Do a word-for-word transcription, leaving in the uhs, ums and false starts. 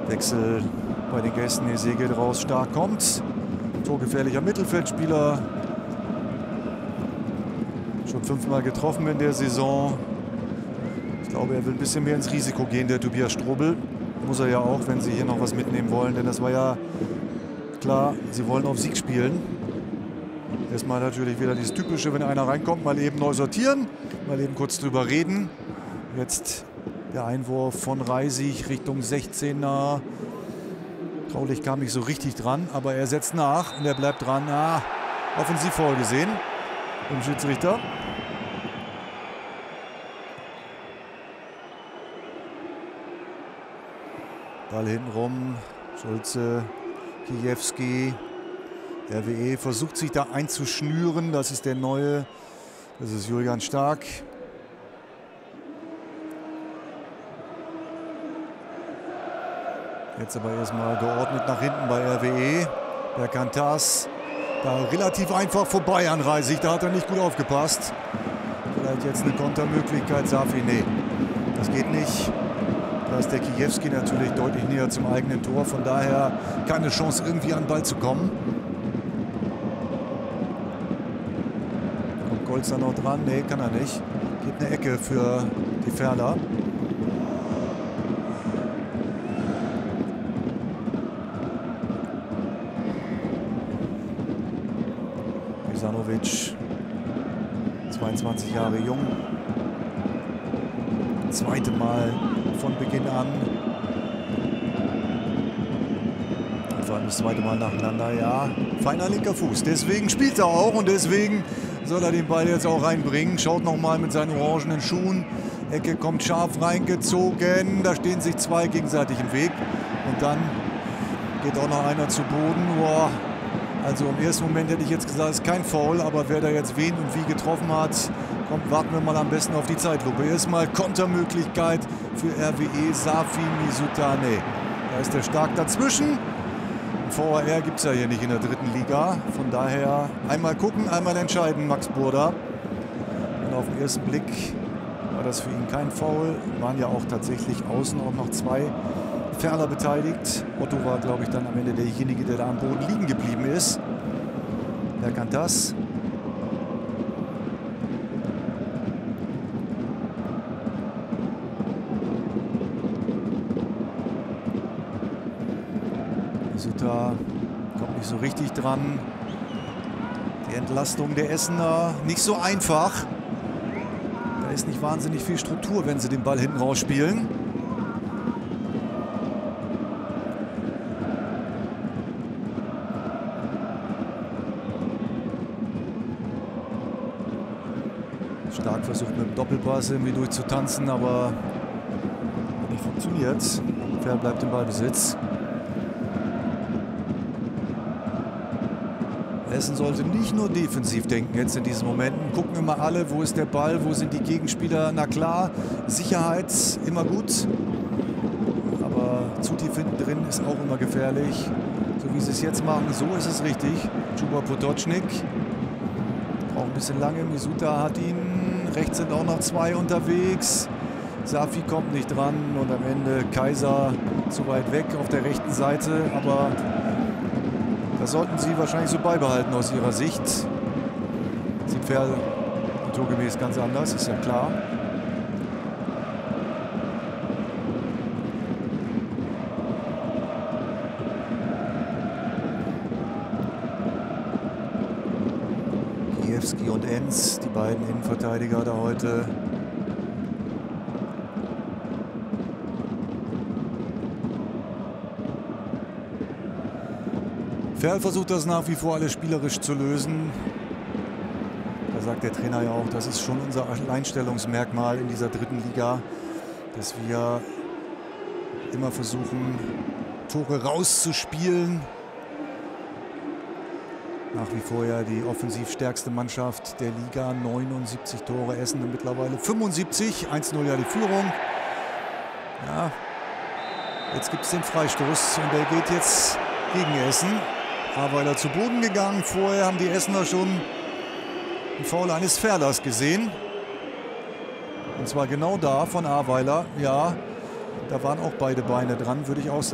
Wechsel bei den Gästen. Eze geht raus, Stark kommt. Torgefährlicher Mittelfeldspieler. Schon fünfmal getroffen in der Saison. Ich glaube, er will ein bisschen mehr ins Risiko gehen, der Tobias Strobel. Muss er ja auch, wenn sie hier noch was mitnehmen wollen. Denn das war ja klar, sie wollen auf Sieg spielen. Erstmal natürlich wieder dieses Typische, wenn einer reinkommt, mal eben neu sortieren, mal eben kurz drüber reden. Jetzt der Einwurf von Reisig Richtung sechzehner. Traulich kam nicht so richtig dran, aber er setzt nach und er bleibt dran. Ah, Offensivfoul gesehen vom Schiedsrichter. Ball hintenrum, Schulze, Kijewski. R W E versucht sich da einzuschnüren. Das ist der Neue. Das ist Julian Stark. Jetzt aber erstmal geordnet nach hinten bei R W E. Berkantas. Da relativ einfach vorbei an Reisig. Da hat er nicht gut aufgepasst. Vielleicht jetzt eine Kontermöglichkeit. Safi, nee, das geht nicht. Da ist der Kijewski natürlich deutlich näher zum eigenen Tor. Von daher keine Chance, irgendwie an den Ball zu kommen. Kommt Golzer noch dran? Nee, kann er nicht. Geht eine Ecke für die Ferler. Pisanovic, zweiundzwanzig Jahre jung. Zweite Mal von Beginn an. Und vor allem das zweite Mal nacheinander, ja. Feiner linker Fuß. Deswegen spielt er auch und deswegen soll er den Ball jetzt auch reinbringen. Schaut nochmal mit seinen orangenen Schuhen. Ecke kommt scharf reingezogen. Da stehen sich zwei gegenseitig im Weg. Und dann geht auch noch einer zu Boden. Boah. Also im ersten Moment hätte ich jetzt gesagt, es ist kein Foul. Aber wer da jetzt wen und wie getroffen hat, kommt, warten wir mal am besten auf die Zeitlupe. Erstmal Kontermöglichkeit für R W E. Safi Misutane. Da ist der Stark dazwischen. V A R gibt es ja hier nicht in der dritten Liga. Von daher einmal gucken, einmal entscheiden, Max Burda. Und auf den ersten Blick war das für ihn kein Foul. Waren ja auch tatsächlich außen auch noch zwei Ferler beteiligt. Otto war, glaube ich, dann am Ende derjenige, der da am Boden liegen geblieben ist. Wer kann das? Suta kommt nicht so richtig dran. Die Entlastung der Essener nicht so einfach. Da ist nicht wahnsinnig viel Struktur, wenn sie den Ball hinten rausspielen. Stark versucht mit dem Doppelpass irgendwie durchzutanzen, aber nicht funktioniert. Fer bleibt im Ballbesitz. Essen sollte nicht nur defensiv denken jetzt in diesen Momenten. Gucken immer alle, wo ist der Ball, wo sind die Gegenspieler. Na klar, Sicherheit immer gut. Aber zu tief hinten drin ist auch immer gefährlich. So wie sie es jetzt machen, so ist es richtig. Chuba Potočnik braucht ein bisschen lange. Misuta hat ihn. Rechts sind auch noch zwei unterwegs. Safi kommt nicht dran und am Ende Kaiser zu weit weg auf der rechten Seite. Aber das sollten sie wahrscheinlich so beibehalten aus ihrer Sicht. Sieht Ferl naturgemäß ganz anders, ist ja klar. Kijewski und Enz, die beiden Innenverteidiger da heute. Ferl versucht das nach wie vor alles spielerisch zu lösen. Da sagt der Trainer ja auch, das ist schon unser Alleinstellungsmerkmal in dieser dritten Liga, dass wir immer versuchen, Tore rauszuspielen. Nach wie vor ja die offensiv stärkste Mannschaft der Liga, neunundsiebzig Tore, Essen mittlerweile fünfundsiebzig, eins zu null ja die Führung. Ja, jetzt gibt es den Freistoß und der geht jetzt gegen Essen. Aweiler zu Boden gegangen. Vorher haben die Essener schon einen Foul eines Ferlers gesehen. Und zwar genau da von Aweiler. Ja, da waren auch beide Beine dran, würde ich auch sagen.